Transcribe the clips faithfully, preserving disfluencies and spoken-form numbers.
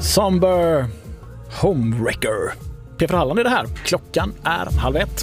Somber Homewrecker. P fyra Halland är det här. Klockan är halv ett.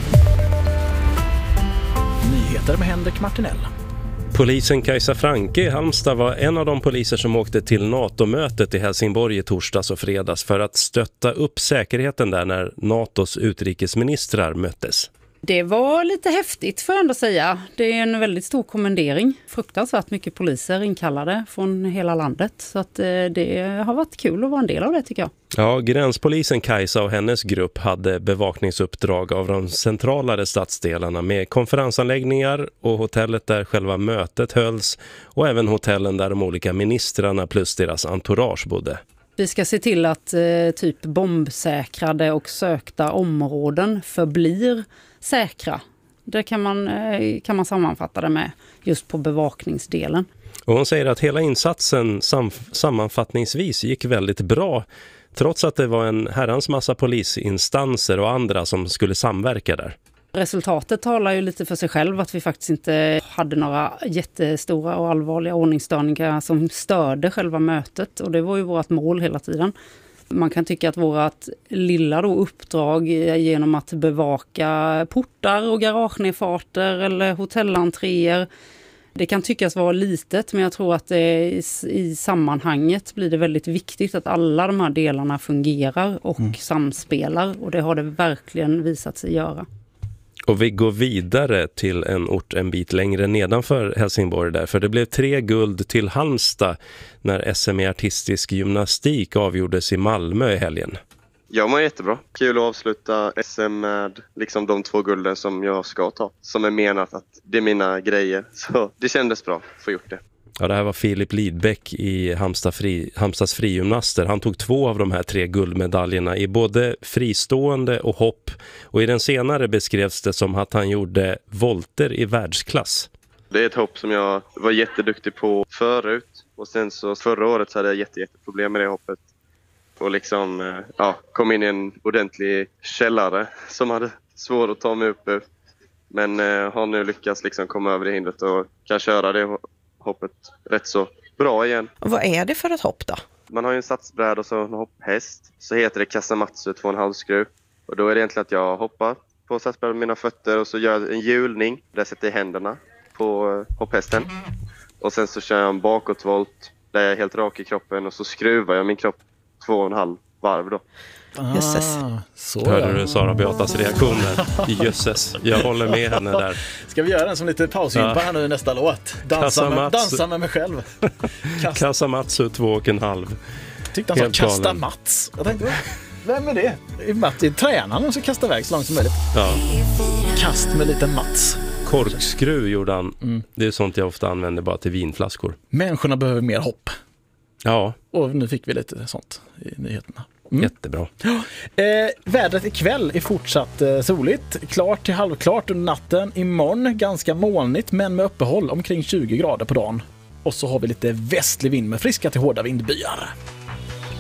Nyheter med Henrik Martinell. Polisen Kajsa Franke i Halmstad var en av de poliser som åkte till NATO-mötet i Helsingborg i torsdags och fredags för att stötta upp säkerheten där när NATOs utrikesministrar möttes. Det var lite häftigt får jag ändå säga. Det är en väldigt stor kommendering. Fruktansvärt mycket poliser inkallade från hela landet. Så att det har varit kul att vara en del av det tycker jag. Ja, gränspolisen Kajsa och hennes grupp hade bevakningsuppdrag av de centralare stadsdelarna med konferensanläggningar och hotellet där själva mötet hölls och även hotellen där de olika ministrarna plus deras entourage bodde. Vi ska se till att eh, typ bombsäkrade och sökta områden förblir säkra. Det kan man, eh, kan man sammanfatta det med just på bevakningsdelen. Och hon säger att hela insatsen sam- sammanfattningsvis gick väldigt bra trots att det var en herrans massa polisinstanser och andra som skulle samverka där. Resultatet talar ju lite för sig själv att vi faktiskt inte hade några jättestora och allvarliga ordningsstörningar som störde själva mötet och det var ju vårt mål hela tiden. Man kan tycka att vårt lilla då uppdrag genom att bevaka portar och garagenedfarter eller hotellentréer, det kan tyckas vara litet men jag tror att det i, i sammanhanget blir det väldigt viktigt att alla de här delarna fungerar och mm. samspelar och det har det verkligen visat sig göra. Och vi går vidare till en ort en bit längre nedanför Helsingborg där. För det blev tre guld till Halmstad när S M i artistisk gymnastik avgjordes i Malmö i helgen. Jag mår jättebra. Kul att avsluta S M med liksom de två gulden som jag ska ta. Som är menat att det är mina grejer. Så det kändes bra att få gjort det. Ja, det här var Filip Lidbeck i Halmstad fri, Halmstads frigymnaster. Han tog två av de här tre guldmedaljerna i både fristående och hopp. Och i den senare beskrevs det som att han gjorde volter i världsklass. Det är ett hopp som jag var jätteduktig på förut. Och sen så förra året så hade jag jätte, jätteproblem med det hoppet. Och liksom ja, kom in i en ordentlig källare som hade svårt att ta mig upp ur. Men eh, har nu lyckats liksom komma över det hindret och kan köra det hoppet rätt så bra igen. Och vad är det för ett hopp då? Man har ju en satsbräd och så en hopphäst. Så heter det Kasamatsu två och en halv skruv. Och då är det egentligen att jag hoppar på satsbräd med mina fötter och så gör jag en hjulning. Där jag sätter händerna på hopphästen. Och sen så kör jag en bakåtvolt där jag är helt rak i kroppen och så skruvar jag min kropp två och en halv varv då. Jösses. Ah, så hörde du Sara Beatas reaktioner? Jösses, jag håller med henne där. Ska vi göra en som lite pausgympa ja. här nu i nästa låt? Dansa med, dansa med mig själv. Kast... Kasamatsu två och en halv. Tyckte han sa kasta Mats. Jag tänkte, vem är det? Är Mats är tränaren som kastar iväg så långt som möjligt. Ja. Kast med lite Mats. Korkskruv gjorde han. Mm. Det är sånt jag ofta använder bara till vinflaskor. Människorna behöver mer hopp. Ja. Och nu fick vi lite sånt i nyheterna. Mm. Jättebra. Ja. Eh, vädret ikväll är fortsatt eh, soligt. Klart till halvklart under natten. Imorgon ganska molnigt men med uppehåll omkring tjugo grader på dagen. Och så har vi lite västlig vind med friska till hårda vindbyar.